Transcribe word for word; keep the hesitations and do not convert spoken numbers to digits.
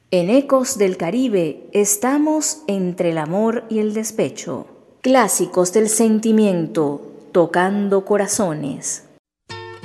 En Ecos del Caribe estamos entre el amor y el despecho. Clásicos del sentimiento, tocando corazones.